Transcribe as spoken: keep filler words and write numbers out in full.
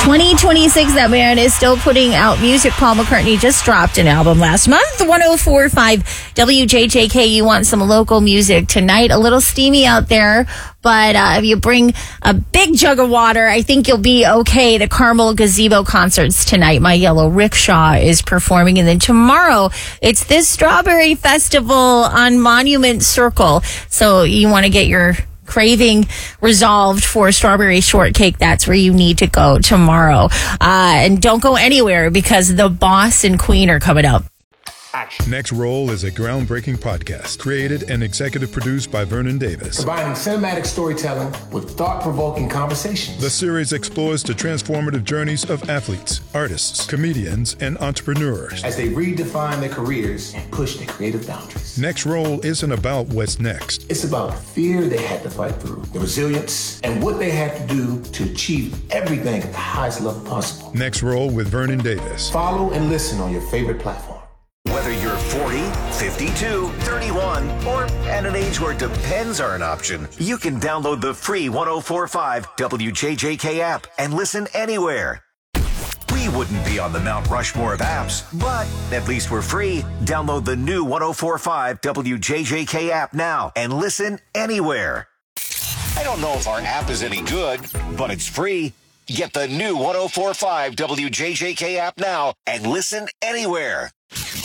twenty twenty-six, that man is still putting out music. Paul McCartney just dropped an album last month. one oh four point five W J J K. You want some local music tonight. A little steamy out there, but uh, if you bring a big jug of water, I think you'll be okay. The Carmel Gazebo concerts tonight. My Yellow Rickshaw is performing. And then tomorrow, it's this Strawberry Festival on Monument Circle. So you want to get your craving resolved for strawberry shortcake, that's where you need to go tomorrow. Uh, and don't go anywhere because the Boss and Queen are coming up. Next Roll is a groundbreaking podcast created and executive produced by Vernon Davis. Combining cinematic storytelling with thought-provoking conversations. The series explores the transformative journeys of athletes, artists, comedians, and entrepreneurs as they redefine their careers and push their creative boundaries. Next Roll isn't about what's next. It's about the fear they had to fight through, the resilience, and what they had to do to achieve everything at the highest level possible. Next Roll with Vernon Davis. Follow and listen on your favorite platform. Whether you're forty, fifty-two, thirty-one, or at an age where depends are an option, you can download the free one oh four point five W J J K app and listen anywhere. We wouldn't be on the Mount Rushmore of apps, but at least we're free. Download the new one oh four point five W J J K app now and listen anywhere. I don't know if our app is any good, but it's free. Get the new one oh four point five W J J K app now and listen anywhere.